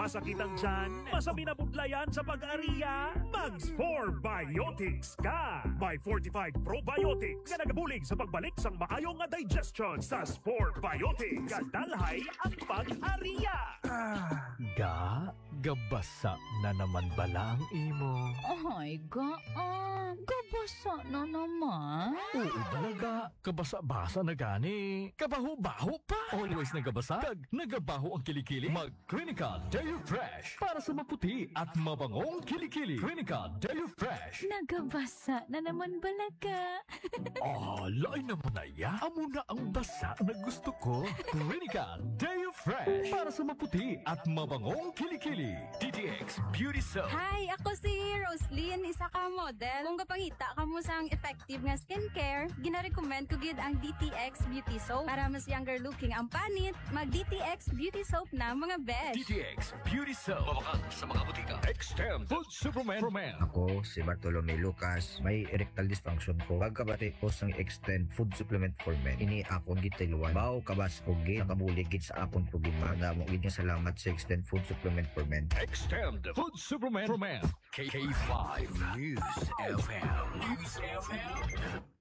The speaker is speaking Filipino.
masakit ang tiyan, masabi na budlayan sa pag-ariya, mag-Spore Biotics ka! By Fortified Probiotics nga nagabulig sa pagbalik sang maayo nga digestion sa Spore Biotics. Kadalhay ang pag-ariya! Gabasa na naman bala ang imo. Ay, gabasa na naman. Oo talaga, kabasa-basa na gani. Kabaho-baho pa. Always nagabasa, kag nagabaho ang kilikili. Mag-Clinica Deo Fresh para sa maputi at mabangong kilikili. Clinica Deo Fresh. Nagabasa na naman balaga. Lain naman na ya. Amo na ang basa na gusto ko. Clinica Deo Fresh para sa maputi at mabangong kilikili. DTX Beauty Soap. Hi, ako si Roslyn, isa ka model. Kung kapangita ka mo sang effective nga skincare, gina-recommend ko gid ang DTX Beauty Soap. Para mas younger looking ang panit, mag DTX Beauty Soap na mga besh. DTX Beauty Soap. Mabakan sa mga butika. Extend Food Superman for Men. Ako, si Bartolome Lucas, may erectile dysfunction ko. Pagkabati ko sang Extend Food Supplement for Men. Ini akong gitiluan. Bao kabas ko gid, nakabulig gid sa akong problema. Na mo gid nga salamat sa Extend Food Supplement for Men. Extend Food Superman for Men. KK5 News FM. News FM.